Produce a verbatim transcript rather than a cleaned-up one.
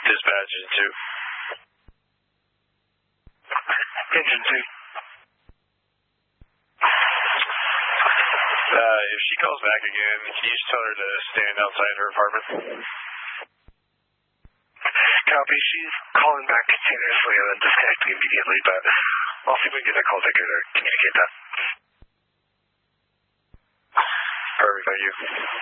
Dispatch Engine two. Engine two. Uh, if she calls back again, can you just tell her to stand outside her apartment? Copy. She's calling back continuously and then disconnecting immediately, but I'll see if we can get a call taker to communicate that. Perfect, thank you.